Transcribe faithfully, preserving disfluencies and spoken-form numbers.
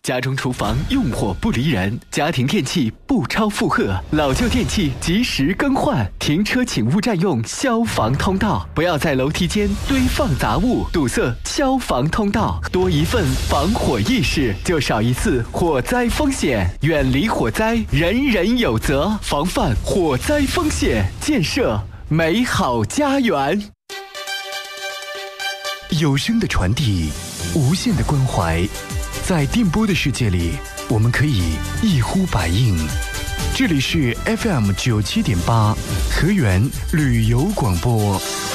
家中厨房用火不离人，家庭电器不超负荷，老旧电器及时更换。停车请勿占用消防通道，不要在楼梯间堆放杂物，堵塞消防通道。多一份防火意识，就少一次火灾风险。远离火灾，人人有责。防范火灾风险，建设美好家园。有声的传递，无限的关怀。在电波的世界里，我们可以一呼百应。这里是 F M 九七点八，河源旅游广播。